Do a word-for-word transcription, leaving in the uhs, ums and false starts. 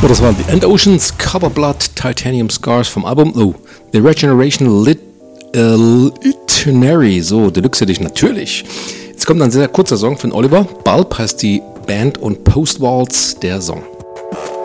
So, das waren die End Oceans, Copperblood, Titanium Scars vom Album oh, The Regeneration Lit, äh, Itinerary, so, Deluxe Edition, natürlich. Jetzt kommt ein sehr kurzer Song von Oliver. Bulb heißt die Band und Post Waltz der Song.